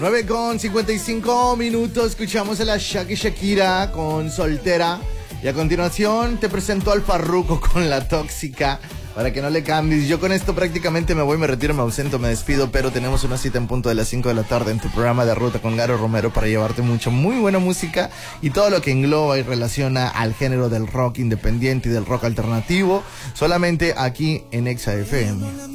9:55, escuchamos a la Shakira con Soltera. Y a continuación te presento al Farruko con La Tóxica, para que no le cambies. Yo con esto prácticamente me voy, me retiro, me ausento, me despido, pero tenemos una cita en punto de las 5 de la tarde en tu programa de Ruta con Garo Romero para llevarte muy buena música y todo lo que engloba y relaciona al género del rock independiente y del rock alternativo, solamente aquí en Exa FM.